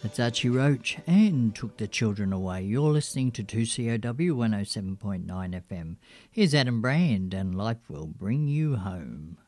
That's Archie Roach and Took the Children Away. You're listening to 2COW 107.9 FM. Here's Adam Brand and Life Will Bring You Home.